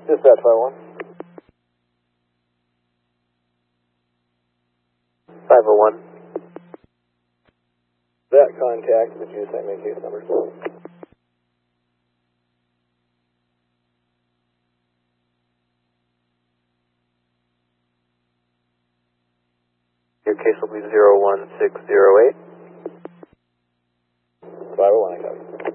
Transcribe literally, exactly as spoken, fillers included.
Dispatch five oh one. five oh one. That contact, would you send me case numbers? Your case will be zero one six zero eight. five oh one, I copy.